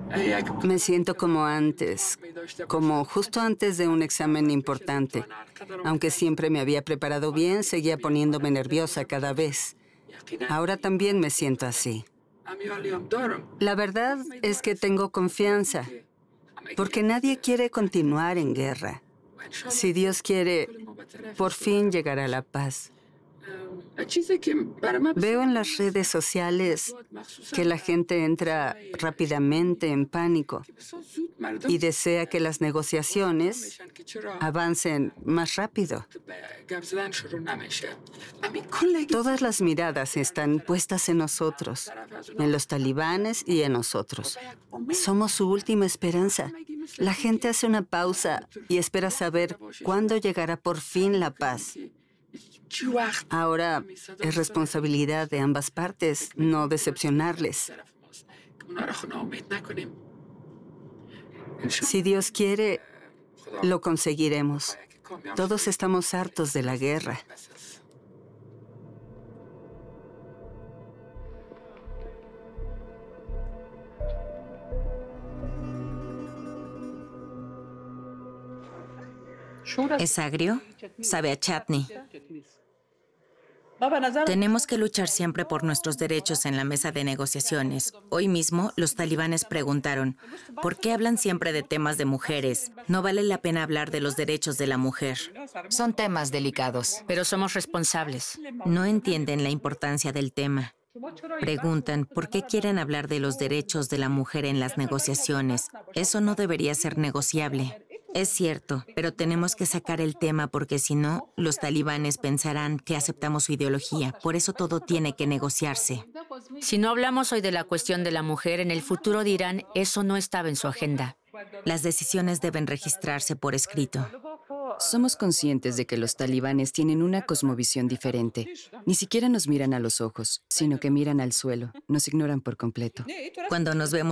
Me siento como antes, como justo antes de un examen importante. Aunque siempre me había preparado bien, seguía poniéndome nerviosa cada vez. Ahora también me siento así. La verdad es que tengo confianza, porque nadie quiere continuar en guerra. Si Dios quiere, por fin llegará la paz. Veo en las redes sociales que la gente entra rápidamente en pánico y desea que las negociaciones avancen más rápido. Todas las miradas están puestas en nosotros, en los talibanes y en nosotros. Somos su última esperanza. La gente hace una pausa y espera saber cuándo llegará por fin la paz. Ahora es responsabilidad de ambas partes no decepcionarles. Si Dios quiere, lo conseguiremos. Todos estamos hartos de la guerra. ¿Es agrio? Sabe a chutney. Tenemos que luchar siempre por nuestros derechos en la mesa de negociaciones. Hoy mismo, los talibanes preguntaron, ¿por qué hablan siempre de temas de mujeres? No vale la pena hablar de los derechos de la mujer. Son temas delicados, pero somos responsables. No entienden la importancia del tema. Preguntan, ¿por qué quieren hablar de los derechos de la mujer en las negociaciones? Eso no debería ser negociable. Es cierto, pero tenemos que sacar el tema porque si no, los talibanes pensarán que aceptamos su ideología. Por eso todo tiene que negociarse. Si no hablamos hoy de la cuestión de la mujer, en el futuro dirán, eso no estaba en su agenda. Las decisiones deben registrarse por escrito. Somos conscientes de que los talibanes tienen una cosmovisión diferente. Ni siquiera nos miran a los ojos, sino que miran al suelo. Nos ignoran por completo. Cuando nos vemos